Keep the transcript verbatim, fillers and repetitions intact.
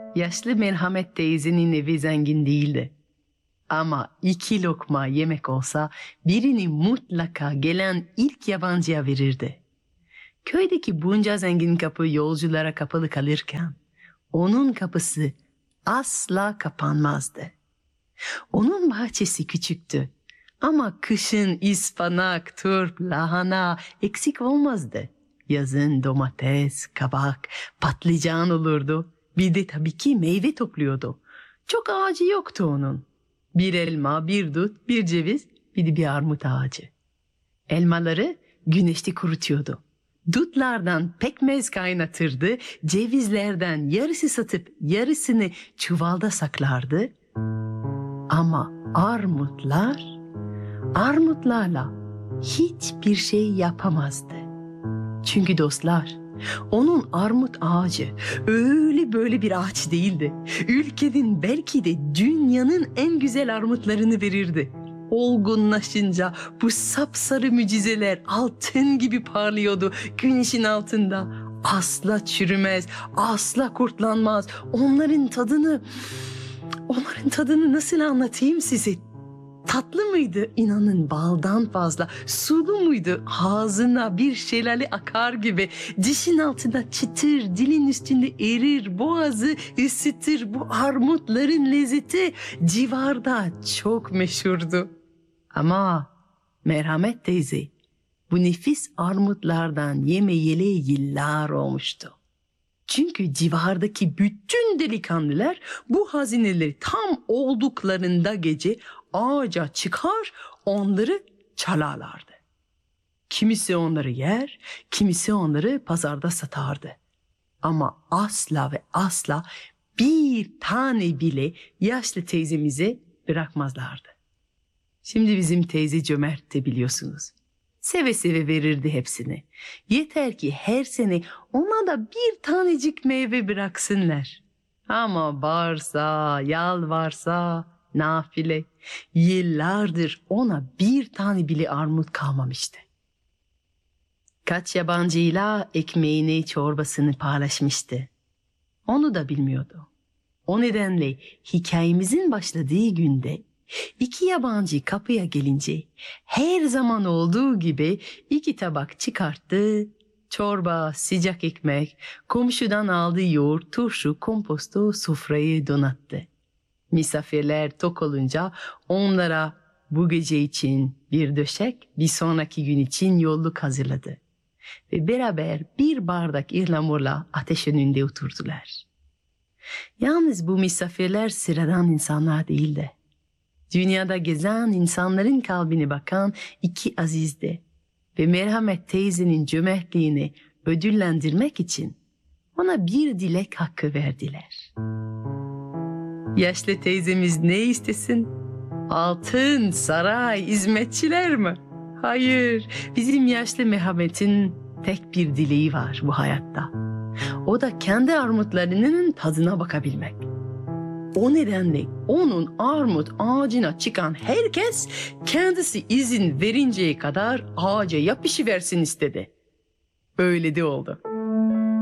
Yaşlı merhamet teyzenin evi zengin değildi. Ama iki lokma yemek olsa birini mutlaka gelen ilk yabancıya verirdi. Köydeki bunca zengin kapı yolculara kapalı kalırken onun kapısı asla kapanmazdı. Onun bahçesi küçüktü ama kışın ıspanak, turp, lahana eksik olmazdı. Yazın domates, kabak, patlıcan olurdu. Bir de tabii ki meyve topluyordu. Çok ağacı yoktu onun. Bir elma, bir dut, bir ceviz, bir de bir armut ağacı. Elmaları güneşte kurutuyordu. Dutlardan pekmez kaynatırdı, cevizlerden yarısı satıp yarısını çuvalda saklardı. Ama armutlar, armutlarla hiçbir şey yapamazdı. Çünkü dostlar, onun armut ağacı öyle böyle bir ağaç değildi. Ülkenin belki de dünyanın en güzel armutlarını verirdi. Olgunlaşınca bu sapsarı mucizeler altın gibi parlıyordu güneşin altında. Asla çürümez, asla kurtlanmaz. Onların tadını, onların tadını nasıl anlatayım size? Tatlı mıydı? İnanın baldan fazla. Sulu muydu? Ağzına bir şelale akar gibi. Dişin altında çıtır, dilin üstünde erir, boğazı ısıtır. Bu armutların lezzeti civarda çok meşhurdu. Ama merhamet teyze bu nefis armutlardan yemeyeli yıllar olmuştu. Çünkü civardaki bütün delikanlılar bu hazineleri tam olduklarında gece ağaca çıkar onları çalarlardı. Kimisi onları yer, kimisi onları pazarda satardı. Ama asla ve asla bir tane bile yaşlı teyzemize bırakmazlardı. Şimdi bizim teyze cömertti biliyorsunuz. Seve seve verirdi hepsini. Yeter ki her sene ona da bir tanecik meyve bıraksınlar. Ama bağırsa, yalvarsa, nafile. Yıllardır ona bir tane bile armut kalmamıştı. Kaç yabancıyla ekmeğini, çorbasını paylaşmıştı. Onu da bilmiyordu. O nedenle hikayemizin başladığı günde İki yabancı kapıya gelince her zaman olduğu gibi iki tabak çıkarttı. Çorba, sıcak ekmek, komşudan aldığı yoğurt, turşu, komposto sofrayı donattı. Misafirler tok olunca onlara bu gece için bir döşek, bir sonraki gün için yolluk hazırladı. Ve beraber bir bardak ıhlamurla ateş önünde oturdular. Yalnız bu misafirler sıradan insanlar değildi. Dünyada gezen insanların kalbine bakan iki azizdi ve merhamet teyzenin cömertliğini ödüllendirmek için ona bir dilek hakkı verdiler. Yaşlı teyzemiz ne istesin? Altın, saray, hizmetçiler mi? Hayır, bizim yaşlı merhametin tek bir dileği var bu hayatta. O da kendi armutlarının tadına bakabilmek. O nedenle onun armut ağacına çıkan herkes kendisi izin verinceye kadar ağaca yapışıversin istedi. Öyle de oldu.